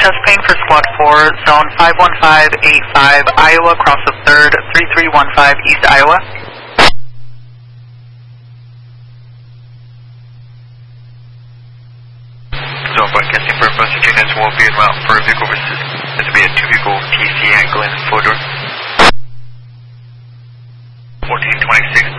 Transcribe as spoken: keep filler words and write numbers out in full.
test plane for Squad four, zone five one five eight five, Iowa, cross the third, three three one five, East Iowa. Zone broadcasting for passenger units will be en route for vehicle versus. This will be a two vehicle T C angle in full door. fourteen twenty-six